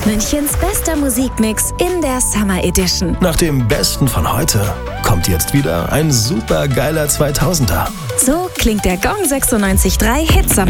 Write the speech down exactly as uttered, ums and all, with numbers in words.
Münchens bester Musikmix in der Summer Edition. Nach dem Besten von heute kommt jetzt wieder ein super geiler zweitausender. So klingt der Gong sechsundneunzig Komma drei Hit Summer